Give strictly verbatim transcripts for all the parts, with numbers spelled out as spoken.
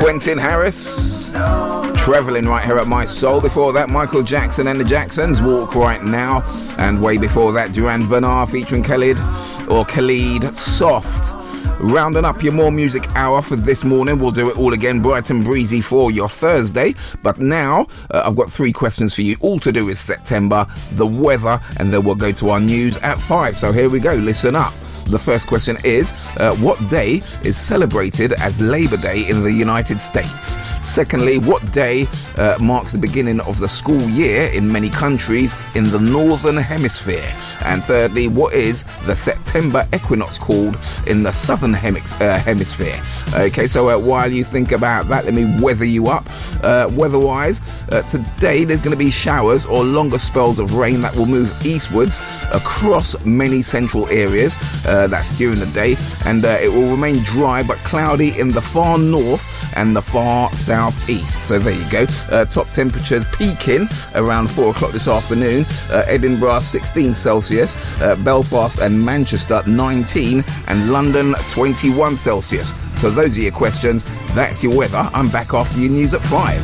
Quentin Harris, Travelling right here at My Soul. Before that, Michael Jackson and the Jacksons, Walk Right Now. And way before that, Duran Bernard featuring Khalid, or Khalid, Soft. Rounding up your More Music hour for this morning. We'll do it all again, bright and breezy for your Thursday. But now, uh, I've got three questions for you, all to do with September, the weather, and then we'll go to our news at five. So here we go, listen up. The first question is, uh, what day is celebrated as Labor Day in the United States? Secondly, what day uh, marks the beginning of the school year in many countries in the Northern Hemisphere? And thirdly, what is the September equinox called in the Southern hemis- uh, Hemisphere? Okay, so uh, while you think about that, let me weather you up. Uh, weather-wise, uh, today there's going to be showers or longer spells of rain that will move eastwards across many central areas. Uh, Uh, that's during the day, and uh, it will remain dry but cloudy in the far north and the far southeast. So there you go. Uh, top temperatures peaking around four o'clock this afternoon. Uh, Edinburgh sixteen Celsius, uh, Belfast and Manchester nineteen, and London twenty-one Celsius. So those are your questions. That's your weather. I'm back after your news at five.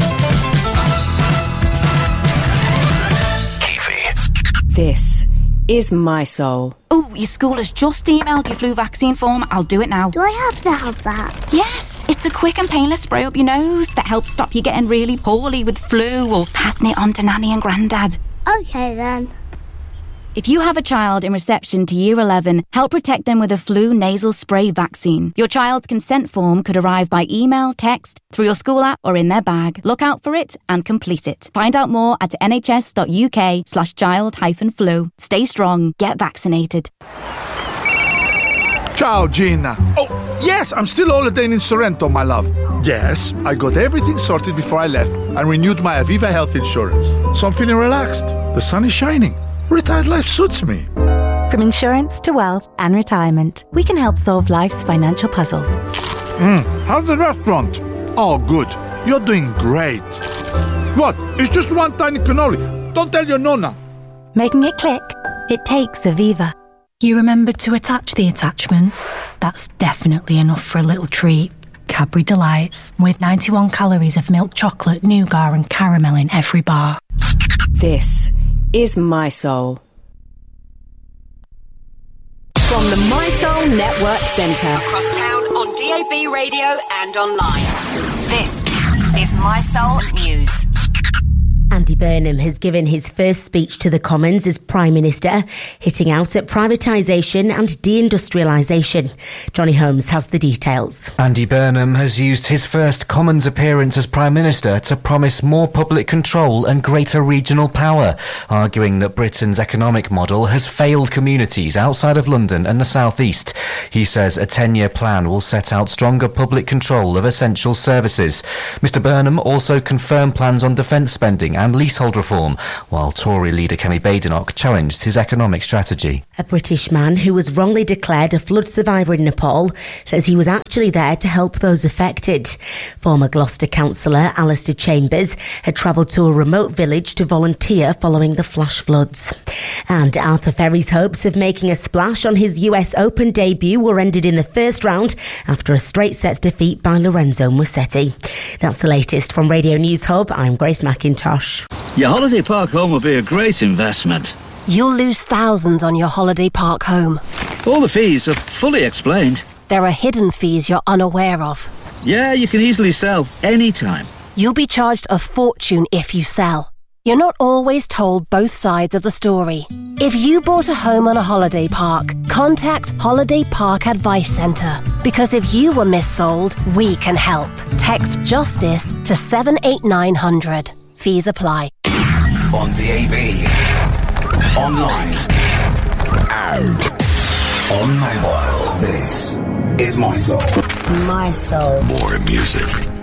This is My Soul. Oh, your school has just emailed your flu vaccine form. I'll do it now. Do I have to have that? Yes, it's a quick and painless spray up your nose that helps stop you getting really poorly with flu or passing it on to Nanny and Grandad. Okay then. If you have a child in reception to Year eleven, help protect them with a flu nasal spray vaccine. Your child's consent form could arrive by email, text, through your school app or in their bag. Look out for it and complete it. Find out more at nhs.uk slash child hyphen flu. Stay strong. Get vaccinated. Ciao, Gina. Oh, yes, I'm still holidaying in Sorrento, my love. Yes, I got everything sorted before I left and renewed my Aviva health insurance. So I'm feeling relaxed. The sun is shining. Retired life suits me. From insurance to wealth and retirement, we can help solve life's financial puzzles. Mm, how's the restaurant? Oh, good. You're doing great. What? It's just one tiny cannoli. Don't tell your nonna. Making it click? It takes Aviva. You remembered to attach the attachment? That's definitely enough for a little treat. Cadbury Delights, with ninety-one calories of milk chocolate, nougat and caramel in every bar. This is My Soul. From the My Soul Network Centre. Across town on D A B radio and online. This is My Soul News. Andy Burnham has given his first speech to the Commons as Prime Minister, hitting out at privatisation and deindustrialisation. Johnny Holmes has the details. Andy Burnham has used his first Commons appearance as Prime Minister to promise more public control and greater regional power, arguing that Britain's economic model has failed communities outside of London and the South East. He says a ten-year plan will set out stronger public control of essential services. Mr Burnham also confirmed plans on defence spending and leasehold reform, while Tory leader Kemi Badenoch challenged his economic strategy. A British man who was wrongly declared a flood survivor in Nepal says he was actually there to help those affected. Former Gloucester councillor Alistair Chambers had travelled to a remote village to volunteer following the flash floods. And Arthur Ferry's hopes of making a splash on his U S Open debut were ended in the first round after a straight sets defeat by Lorenzo Musetti. That's the latest from Radio News Hub. I'm Grace McIntosh. Your holiday park home will be a great investment. You'll lose thousands on your holiday park home. All the fees are fully explained. There are hidden fees you're unaware of. Yeah, you can easily sell anytime. You'll be charged a fortune if you sell. You're not always told both sides of the story. If you bought a home on a holiday park, contact Holiday Park Advice Centre. Because if you were missold, we can help. Text JUSTICE to seven eight nine hundred. Fees apply. On D A B, online, and on mobile. This is My Soul. My Soul. More music.